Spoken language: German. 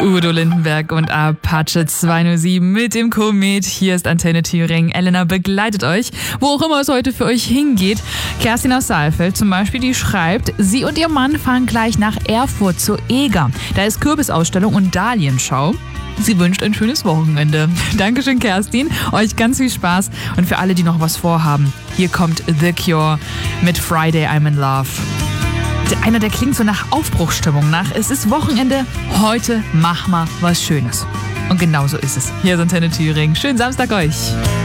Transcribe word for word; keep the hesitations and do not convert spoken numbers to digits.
Udo Lindenberg und Apache zweihundertsieben mit dem Komet. Hier ist Antenne Thüringen. Elena begleitet euch, wo auch immer es heute für euch hingeht. Kerstin aus Saalfeld zum Beispiel, die schreibt, sie und ihr Mann fahren gleich nach Erfurt zur Eger. Da ist Kürbisausstellung und Dahlienschau. Sie wünscht ein schönes Wochenende. Dankeschön, Kerstin. Euch ganz viel Spaß. Und für alle, die noch was vorhaben, hier kommt The Cure mit Friday I'm in Love. Einer, der klingt so nach Aufbruchsstimmung, nach es ist Wochenende, heute mach mal was Schönes. Und genau so ist es. Hier ist Antenne Thüringen. Schönen Samstag euch.